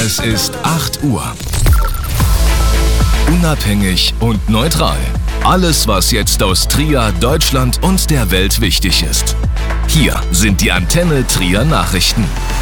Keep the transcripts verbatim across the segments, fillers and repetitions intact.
Es ist acht Uhr. Unabhängig und neutral. Alles, was jetzt aus Trier, Deutschland und der Welt wichtig ist. Hier sind die Antenne Trier Nachrichten.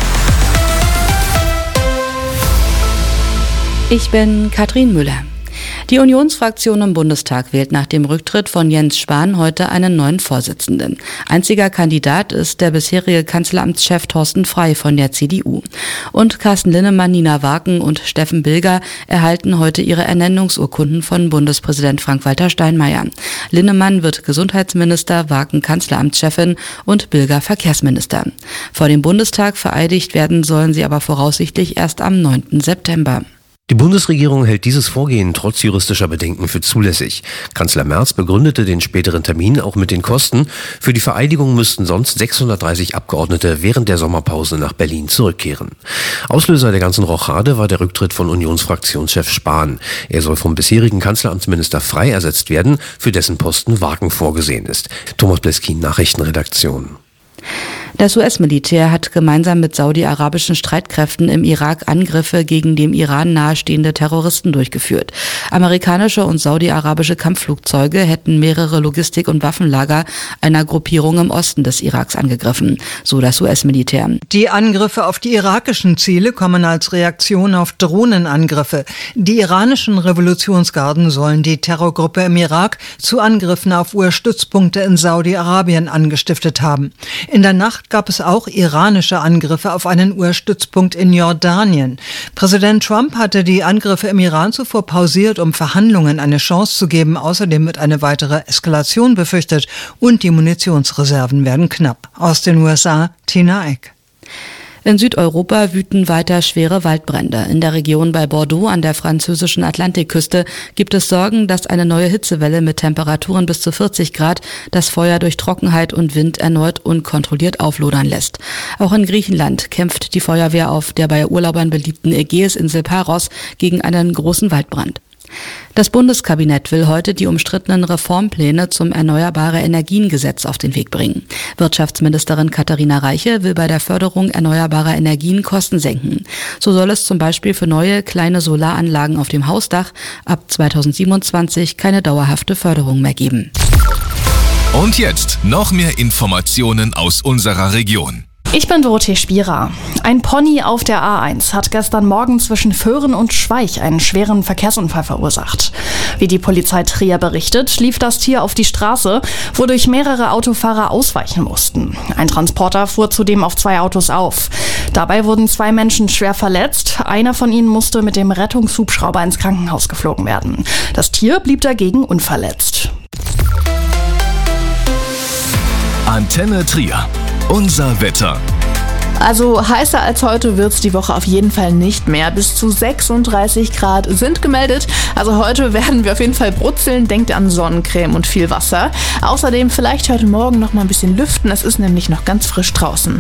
Ich bin Katrin Müller. Die Unionsfraktion im Bundestag wählt nach dem Rücktritt von Jens Spahn heute einen neuen Vorsitzenden. Einziger Kandidat ist der bisherige Kanzleramtschef Thorsten Frey von der C D U. Und Carsten Linnemann, Nina Waken und Steffen Bilger erhalten heute ihre Ernennungsurkunden von Bundespräsident Frank-Walter Steinmeier. Linnemann wird Gesundheitsminister, Waken Kanzleramtschefin und Bilger Verkehrsminister. Vor dem Bundestag vereidigt werden sollen sie aber voraussichtlich erst am neunten September. Die Bundesregierung hält dieses Vorgehen trotz juristischer Bedenken für zulässig. Kanzler Merz begründete den späteren Termin auch mit den Kosten. Für die Vereidigung müssten sonst sechshundertdreißig Abgeordnete während der Sommerpause nach Berlin zurückkehren. Auslöser der ganzen Rochade war der Rücktritt von Unionsfraktionschef Spahn. Er soll vom bisherigen Kanzleramtsminister Frey ersetzt werden, für dessen Posten Waken vorgesehen ist. Thomas Bleskin, Nachrichtenredaktion. Das U S-Militär hat gemeinsam mit saudi-arabischen Streitkräften im Irak Angriffe gegen dem Iran nahestehende Terroristen durchgeführt. Amerikanische und saudi-arabische Kampfflugzeuge hätten mehrere Logistik- und Waffenlager einer Gruppierung im Osten des Iraks angegriffen, so das U S-Militär. Die Angriffe auf die irakischen Ziele kommen als Reaktion auf Drohnenangriffe. Die iranischen Revolutionsgarden sollen die Terrorgruppe im Irak zu Angriffen auf U S-Stützpunkte in Saudi-Arabien angestiftet haben. In der Nacht gab es auch iranische Angriffe auf einen U S-Stützpunkt in Jordanien. Präsident Trump hatte die Angriffe im Iran zuvor pausiert, um Verhandlungen eine Chance zu geben. Außerdem wird eine weitere Eskalation befürchtet und die Munitionsreserven werden knapp. Aus den U S A, Tina Eck. In Südeuropa wüten weiter schwere Waldbrände. In der Region bei Bordeaux an der französischen Atlantikküste gibt es Sorgen, dass eine neue Hitzewelle mit Temperaturen bis zu vierzig Grad das Feuer durch Trockenheit und Wind erneut unkontrolliert auflodern lässt. Auch in Griechenland kämpft die Feuerwehr auf der bei Urlaubern beliebten Ägäisinsel Paros gegen einen großen Waldbrand. Das Bundeskabinett will heute die umstrittenen Reformpläne zum Erneuerbare-Energien-Gesetz auf den Weg bringen. Wirtschaftsministerin Katharina Reiche will bei der Förderung erneuerbarer Energien Kosten senken. So soll es zum Beispiel für neue kleine Solaranlagen auf dem Hausdach ab zweitausendsiebenundzwanzig keine dauerhafte Förderung mehr geben. Und jetzt noch mehr Informationen aus unserer Region. Ich bin Dorothee Spierer. Ein Pony auf der A eins hat gestern Morgen zwischen Föhren und Schweich einen schweren Verkehrsunfall verursacht. Wie die Polizei Trier berichtet, lief das Tier auf die Straße, wodurch mehrere Autofahrer ausweichen mussten. Ein Transporter fuhr zudem auf zwei Autos auf. Dabei wurden zwei Menschen schwer verletzt. Einer von ihnen musste mit dem Rettungshubschrauber ins Krankenhaus geflogen werden. Das Tier blieb dagegen unverletzt. Antenne Trier. Unser Wetter. Also heißer als heute wird's die Woche auf jeden Fall nicht mehr. Bis zu sechsunddreißig Grad sind gemeldet. Also heute werden wir auf jeden Fall brutzeln. Denkt an Sonnencreme und viel Wasser. Außerdem vielleicht heute Morgen noch mal ein bisschen lüften. Es ist nämlich noch ganz frisch draußen.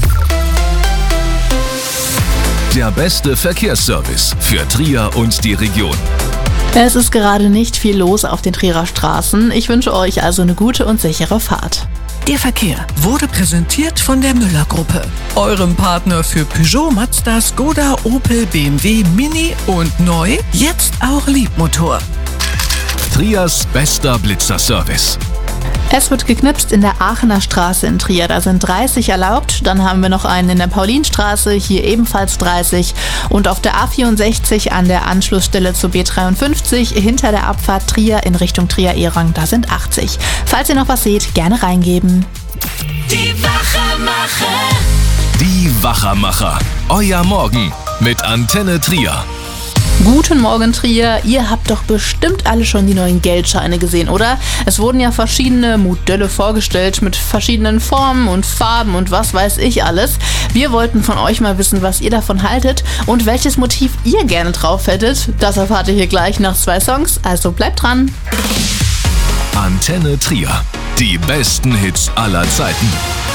Der beste Verkehrsservice für Trier und die Region. Es ist gerade nicht viel los auf den Trierer Straßen. Ich wünsche euch also eine gute und sichere Fahrt. Der Verkehr wurde präsentiert von der Müller-Gruppe, eurem Partner für Peugeot, Mazda, Skoda, Opel, B M W, Mini und neu, jetzt auch Liebmotor. Triers bester Blitzerservice. Es wird geknipst in der Aachener Straße in Trier, da sind dreißig erlaubt. Dann haben wir noch einen in der Paulinstraße, hier ebenfalls dreißig. Und auf der A vierundsechzig an der Anschlussstelle zu B dreiundfünfzig hinter der Abfahrt Trier in Richtung Trier-Ehrang, da sind achtzig. Falls ihr noch was seht, gerne reingeben. Die Wachermacher. Die Wachermacher. Euer Morgen mit Antenne Trier. Guten Morgen, Trier. Ihr habt doch bestimmt alle schon die neuen Geldscheine gesehen, oder? Es wurden ja verschiedene Modelle vorgestellt mit verschiedenen Formen und Farben und was weiß ich alles. Wir wollten von euch mal wissen, was ihr davon haltet und welches Motiv ihr gerne drauf hättet. Das erfahrt ihr hier gleich nach zwei Songs, also bleibt dran. Antenne Trier. Die besten Hits aller Zeiten.